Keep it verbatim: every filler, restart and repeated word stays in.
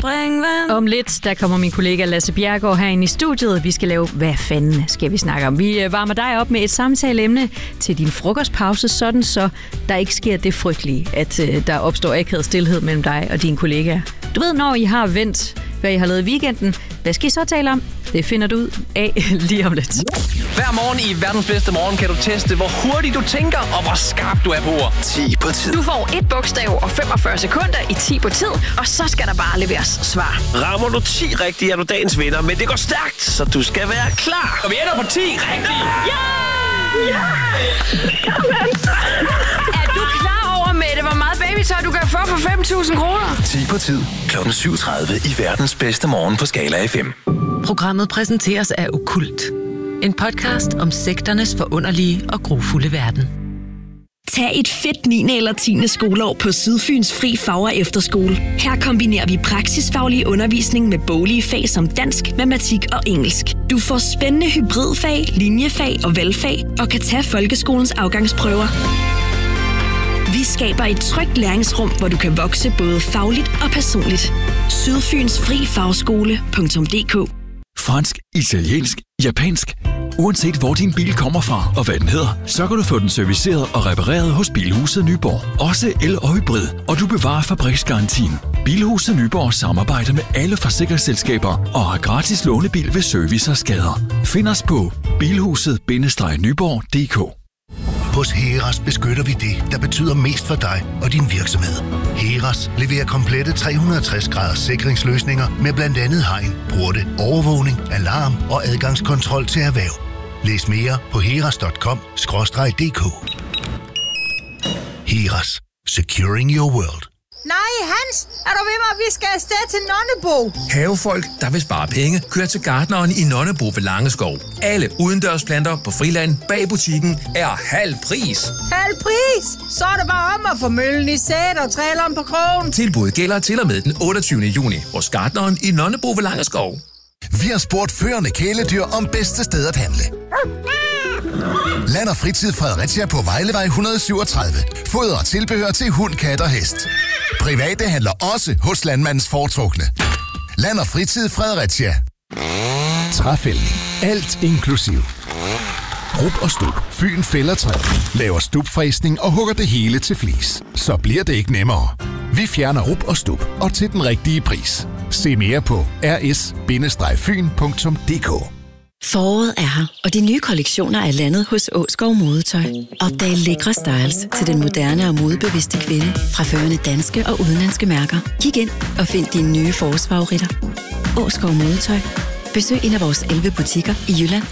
springvand. Om lidt, der kommer min kollega Lasse Bjerregaard herinde i studiet. Vi skal lave, hvad fanden skal vi snakke om? Vi varmer dig op med et samtaleemne til din frokostpause, sådan så der ikke sker det frygtelige, at uh, der opstår akavet stilhed mellem dig og dine kollegaer. Du ved, når I har vendt, hvad I har lavet i weekenden, hvad skal I så tale om? Det finder du ud af lige om lidt. Hver morgen i verdens bedste morgen kan du teste, hvor hurtigt du tænker, og hvor skarp du er på ord. ti på tid. Du får et bogstav og femogfyrre sekunder i ti på tid, og så skal der bare leveres svar. Rammer du ti rigtigt, er du dagens vinder, men det går stærkt, så du skal være klar. Og vi ender på ti rigtigt. Ja! Ja! Er du klar over, Mette, hvor meget babytøj du kan få for fem tusind kroner? ti på tid. klokken syv tredive i verdens bedste morgen på Skala F M. Programmet præsenteres af Okkult. En podcast om sekternes forunderlige og grufulde verden. Tag et fedt niende eller tiende skoleår på Sydfyns Fri Fag- og Efterskole. Her kombinerer vi praksisfaglig undervisning med boglige fag som dansk, matematik og engelsk. Du får spændende hybridfag, linjefag og valgfag og kan tage folkeskolens afgangsprøver. Vi skaber et trygt læringsrum, hvor du kan vokse både fagligt og personligt. Sydfyns Fri Fagskole punktum d k. Fransk, italiensk, japansk. Uanset hvor din bil kommer fra og hvad den hedder, så kan du få den serviceret og repareret hos Bilhuset Nyborg. Også el- og hybrid, og du bevarer fabriksgarantien. Bilhuset Nyborg samarbejder med alle forsikringsselskaber og har gratis lånebil ved service og skader. Find os på bilhuset nyborg punktum d k. Hos Heras beskytter vi det, der betyder mest for dig og din virksomhed. Heras leverer komplette tre hundrede og tres graders sikringsløsninger med blandt andet hegn, porte, overvågning, alarm og adgangskontrol til erhverv. Læs mere på heras punktum com skråstreg d k. Heras. Securing your world. Nej, Hans! Er du ved mig, vi skal afsted til Nonnebo? Havefolk, der vil spare penge, kører til gartneren i Nonnebo ved Langeskov. Alle udendørsplanter på friland bag butikken er halv pris. Halv pris? Så er det bare om at få møllen i sæt og traileren på krogen. Tilbuddet gælder til og med den otteogtyvende juni hos gartneren i Nonnebo ved Langeskov. Vi har spurgt førende kæledyr om bedste sted at handle. Land og Fritid Fredericia på Vejlevej et hundrede syvogtredive. Foder og tilbehør til hund, kat og hest. Private handler også hos Landmandens Foretrukne. Land og Fritid Fredericia. Træfældning. Alt inklusiv. Rub og stub. Fyn fælder træ. Laver stubfræsning og hugger det hele til flis. Så bliver det ikke nemmere. Vi fjerner rub og stub og til den rigtige pris. Se mere på r s bindestreg fyn punktum d k. Foråret er her, og de nye kollektioner er landet hos Åskov Modetøj. Opdag lækre styles til den moderne og modebevidste kvinde fra førende danske og udenlandske mærker. Kig ind og find dine nye forårsfavoritter. Åskov Modetøj. Besøg en af vores elleve butikker i Jylland